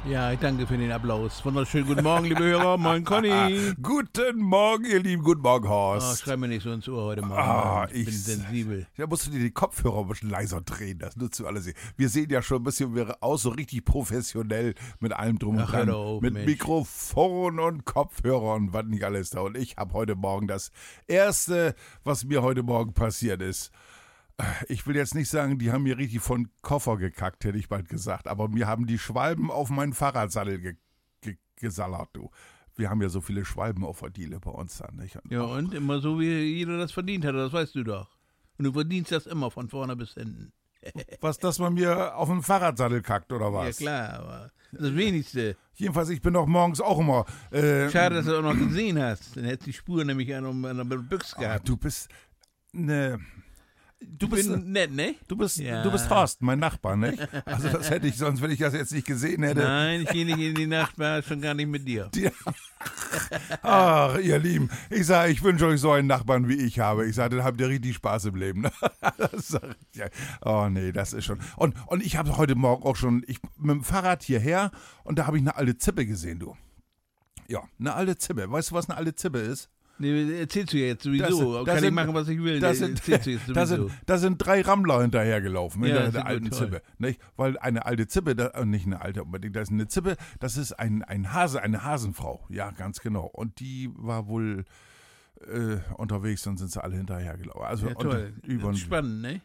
Ja, ich danke für den Applaus. Wunderschönen guten Morgen, liebe Hörer. Moin, Conny. Guten Morgen, ihr Lieben. Guten Morgen, Oh, Horst. schreib mir nicht so ins Ohr heute Morgen. Ich bin ich sensibel. Da musst du dir die Kopfhörer ein bisschen leiser drehen. Das nutzt du alles. Wir sehen ja schon ein bisschen aus, so richtig professionell mit allem drum und Ach, hör dran. doch auf, Mit Mensch. Mikrofon und Kopfhörer und was nicht alles da. Und ich habe heute Morgen das Erste, was mir heute Morgen passiert ist. Ich will jetzt nicht sagen, die haben mir richtig von Koffer gekackt, hätte ich bald gesagt. Aber mir haben die Schwalben auf meinen Fahrradsattel gesallert, du. Wir haben ja so viele Schwalben auf der Diele bei uns dann, nicht? Ja, und immer so, wie jeder das verdient hat, das weißt du doch. Und du verdienst das immer von vorne bis hinten. Was, dass man mir auf den Fahrradsattel kackt, oder Ja, was? klar, aber das Wenigste. Jedenfalls, ich bin doch morgens auch immer. Schade, dass du auch noch gesehen hast. Dann hättest du die Spur nämlich an der Büchse gehabt. Du bist ne. Du Ich bist bin nett, ne? Du bist Ja. Horst, mein Nachbar, nicht? Also das hätte ich sonst, wenn ich das jetzt nicht gesehen hätte. Nein, ich gehe nicht in die Nachbar, schon gar nicht mit dir. Ach, ihr Lieben, ich sage, ich wünsche euch so einen Nachbarn, wie ich habe. Ich sage, dann habt ihr richtig Spaß im Leben. Das sag ich, ja. Oh nee, das ist schon. Und ich habe heute Morgen auch schon, mit dem Fahrrad hierher und da habe ich eine alte Zippe gesehen, du. Ja, eine alte Zippe. Weißt du, was eine alte Zippe ist? Nee, erzählst du jetzt sowieso. Kann ich machen, was ich will. Erzählst du jetzt sowieso. Da sind 3 Rammler hinterhergelaufen, Ja, hinter das der ist alten toll. Zippe. Nicht? Weil eine alte Zippe, nicht eine alte unbedingt, das ist eine Zippe, das ist ein Hase, eine Hasenfrau. Ja, ganz genau. Und die war wohl unterwegs, dann sind sie alle hinterhergelaufen. Also Ja, toll. über Spannend, ne?